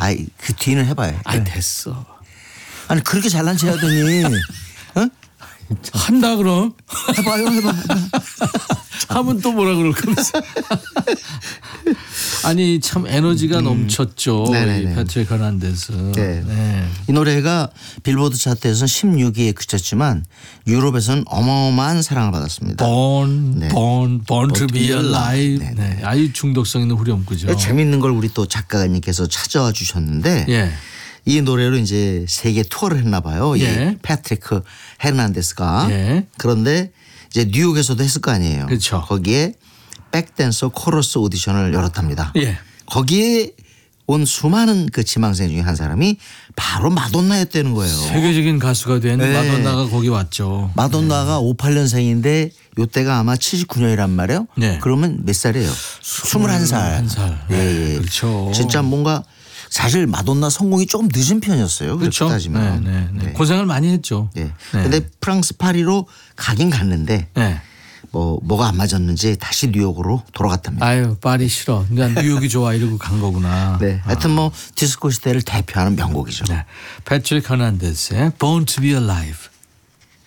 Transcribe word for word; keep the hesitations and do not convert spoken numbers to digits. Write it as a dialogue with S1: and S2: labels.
S1: 아이 그 뒤는 해봐요.
S2: 아이 됐어.
S1: 아니 그렇게 잘난 체 하더니 어?
S2: 한다 그럼.
S1: 해봐요 해봐.
S2: 하면 또 뭐라 그럴 거면서. 아니 참 에너지가 음. 넘쳤죠. 이 패트릭 허난데스.
S1: 네.
S2: 네.
S1: 이 노래가 빌보드 차트에서는 십육 위에 그쳤지만 유럽에서는 어마어마한 사랑을 받았습니다.
S2: Born,
S1: 네.
S2: born, born to be alive.
S1: 네.
S2: 네. 아주 중독성 있는 후렴구죠.
S1: 재밌는 걸 우리 또 작가님께서 찾아와 주셨는데
S2: 예.
S1: 이 노래로 이제 세계 투어를 했나 봐요.
S2: 예.
S1: 이 패트리크 헤르난데스가.
S2: 예.
S1: 그런데 이제 뉴욕에서도 했을 거 아니에요.
S2: 그렇죠.
S1: 거기에 백댄서 코러스 오디션을 열었답니다.
S2: 예.
S1: 거기에 온 수많은 그 지망생 중에 한 사람이 바로 마돈나였다는 거예요.
S2: 세계적인 가수가 된
S1: 네.
S2: 마돈나가 거기 왔죠.
S1: 마돈나가
S2: 네.
S1: 오십팔 년생인데 요때가 아마 칠십구 년이란 말이에요.
S2: 네.
S1: 그러면 몇 살이에요? 스물한 살.
S2: 한 살.
S1: 예,
S2: 네.
S1: 예.
S2: 그렇죠.
S1: 진짜 뭔가 사실 마돈나 성공이 조금 늦은 편이었어요.
S2: 그렇죠.
S1: 따지면.
S2: 네, 네, 네.
S1: 네.
S2: 고생을 많이 했죠.
S1: 예.
S2: 네.
S1: 근데 프랑스 파리로 가긴 갔는데
S2: 네.
S1: 뭐 뭐가 안 맞았는지 다시 뉴욕으로 돌아갔답니다.
S2: 아유 파리 싫어. 난 뉴욕이 좋아 이러고 간 거구나.
S1: 네. 하여튼 뭐 디스코 시대를 대표하는 명곡이죠.
S2: 네. 패트릭 허난데스의 Born to be Alive.